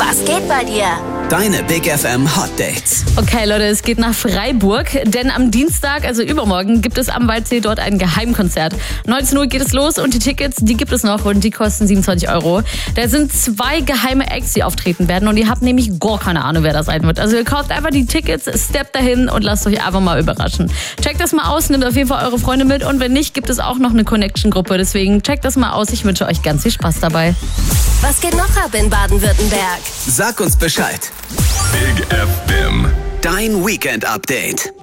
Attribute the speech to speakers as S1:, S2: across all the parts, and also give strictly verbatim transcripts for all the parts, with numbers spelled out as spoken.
S1: Was geht bei dir?
S2: Deine Big F M Hot Dates.
S3: Okay, Leute, es geht nach Freiburg, denn am Dienstag, also übermorgen, gibt es am Waldsee dort ein Geheimkonzert. neunzehn Uhr geht es los und die Tickets, die gibt es noch und die kosten siebenundzwanzig Euro. Da sind zwei geheime Acts, die auftreten werden und ihr habt nämlich gar keine Ahnung, wer das sein wird. Also ihr kauft einfach die Tickets, steppt dahin und lasst euch einfach mal überraschen. Checkt das mal aus, nehmt auf jeden Fall eure Freunde mit und wenn nicht, gibt es auch noch eine Connection-Gruppe. Deswegen checkt das mal aus, ich wünsche euch ganz viel Spaß dabei.
S1: Was geht noch ab in Baden-Württemberg?
S2: Sag uns Bescheid.
S4: Big F M.
S2: Dein Weekend-Update.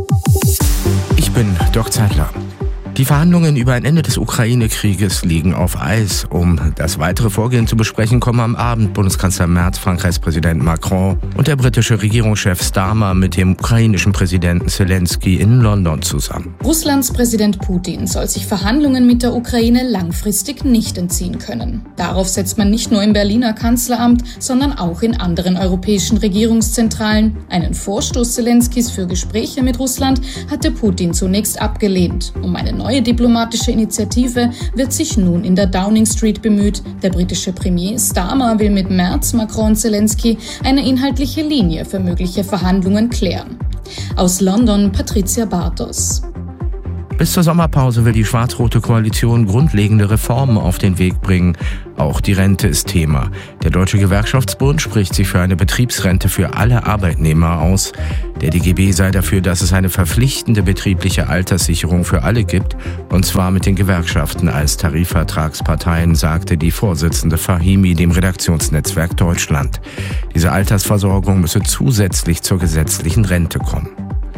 S5: Ich bin Doc Zeitler. Die Verhandlungen über ein Ende des Ukraine-Krieges liegen auf Eis. Um das weitere Vorgehen zu besprechen, kommen am Abend Bundeskanzler Merz, Frankreichs Präsident Macron und der britische Regierungschef Starmer mit dem ukrainischen Präsidenten Zelensky in London zusammen.
S6: Russlands Präsident Putin soll sich Verhandlungen mit der Ukraine langfristig nicht entziehen können. Darauf setzt man nicht nur im Berliner Kanzleramt, sondern auch in anderen europäischen Regierungszentralen. Einen Vorstoß Zelenskys für Gespräche mit Russland hatte Putin zunächst abgelehnt. Um eine neue diplomatische Initiative wird sich nun in der Downing Street bemüht. Der britische Premier Starmer will mit Merz, Macron und Zelensky eine inhaltliche Linie für mögliche Verhandlungen klären. Aus London Patricia Bartos.
S5: Bis zur Sommerpause will die schwarz-rote Koalition grundlegende Reformen auf den Weg bringen. Auch die Rente ist Thema. Der Deutsche Gewerkschaftsbund spricht sich für eine Betriebsrente für alle Arbeitnehmer aus. Der D G B sei dafür, dass es eine verpflichtende betriebliche Alterssicherung für alle gibt, und zwar mit den Gewerkschaften als Tarifvertragsparteien, sagte die Vorsitzende Fahimi dem Redaktionsnetzwerk Deutschland. Diese Altersversorgung müsse zusätzlich zur gesetzlichen Rente kommen.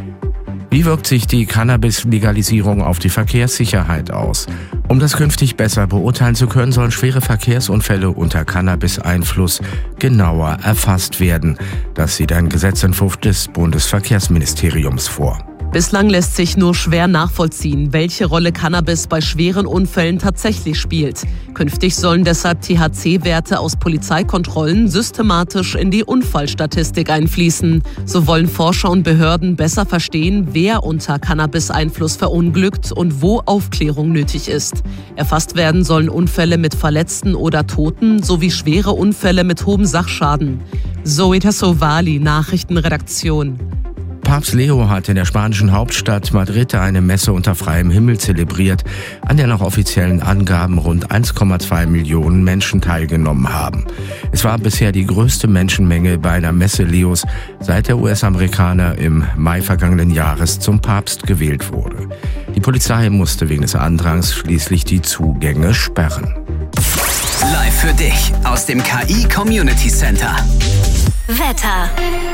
S5: Wie wirkt sich die Cannabis-Legalisierung auf die Verkehrssicherheit aus? Um das künftig besser beurteilen zu können, sollen schwere Verkehrsunfälle unter Cannabis-Einfluss genauer erfasst werden. Das sieht ein Gesetzentwurf des Bundesverkehrsministeriums vor.
S7: Bislang lässt sich nur schwer nachvollziehen, welche Rolle Cannabis bei schweren Unfällen tatsächlich spielt. Künftig sollen deshalb T H C-Werte aus Polizeikontrollen systematisch in die Unfallstatistik einfließen. So wollen Forscher und Behörden besser verstehen, wer unter Cannabis-Einfluss verunglückt und wo Aufklärung nötig ist. Erfasst werden sollen Unfälle mit Verletzten oder Toten sowie schwere Unfälle mit hohem Sachschaden. Zoe Tassovali, Nachrichtenredaktion.
S5: Papst Leo hat in der spanischen Hauptstadt Madrid eine Messe unter freiem Himmel zelebriert, an der nach offiziellen Angaben rund eins Komma zwei Millionen Menschen teilgenommen haben. Es war bisher die größte Menschenmenge bei einer Messe Leos, seit der U S-Amerikaner im Mai vergangenen Jahres zum Papst gewählt wurde. Die Polizei musste wegen des Andrangs schließlich die Zugänge sperren.
S2: Live für dich aus dem K I Community Center.
S1: Wetter.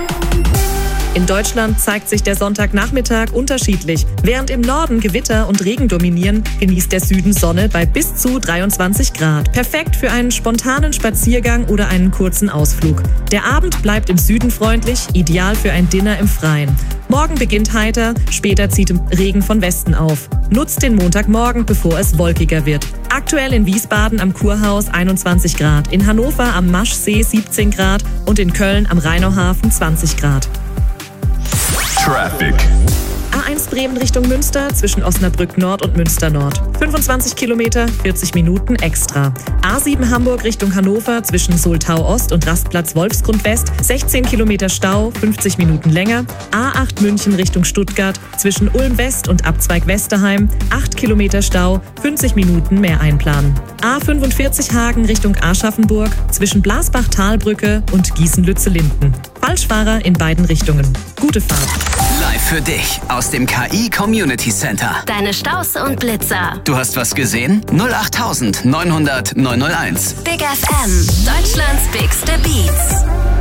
S8: In Deutschland zeigt sich der Sonntagnachmittag unterschiedlich. Während im Norden Gewitter und Regen dominieren, genießt der Süden Sonne bei bis zu dreiundzwanzig Grad. Perfekt für einen spontanen Spaziergang oder einen kurzen Ausflug. Der Abend bleibt im Süden freundlich, ideal für ein Dinner im Freien. Morgen beginnt heiter, später zieht Regen von Westen auf. Nutzt den Montagmorgen, bevor es wolkiger wird. Aktuell in Wiesbaden am Kurhaus einundzwanzig Grad, in Hannover am Maschsee siebzehn Grad und in Köln am Rheinauhafen zwanzig Grad.
S4: Traffic.
S8: A eins Bremen Richtung Münster zwischen Osnabrück Nord und Münster Nord. fünfundzwanzig Kilometer, vierzig Minuten extra. A sieben Hamburg Richtung Hannover zwischen Soltau Ost und Rastplatz Wolfsgrund West. sechzehn Kilometer Stau, fünfzig Minuten länger. A acht München Richtung Stuttgart zwischen Ulm West und Abzweig Westerheim. acht Kilometer Stau, fünfzig Minuten mehr einplanen. A fünfundvierzig Hagen Richtung Aschaffenburg zwischen Blasbach-Talbrücke und Gießen-Lütze-Linden. Falschfahrer in beiden Richtungen. Gute Fahrt.
S2: Live für dich aus dem K I Community Center.
S1: Deine Staus und Blitzer.
S2: Du hast was gesehen? null acht neunhundert neunhundert neunhunderteins.
S1: Big F M. Deutschlands bigste Beats.